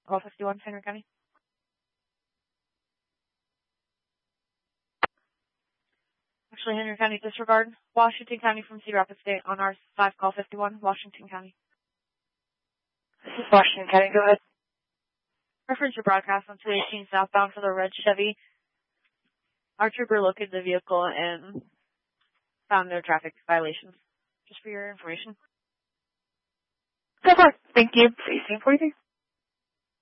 Call 51, Henry County. Actually, Henry County, disregard. Washington County from Cedar Rapids State on R5, call 51, Washington County. This is Washington County, go ahead. Reference your broadcast on 218 southbound for the red Chevy. Our trooper located the vehicle and found no traffic violations. Just for your information. So far, thank you. 1843.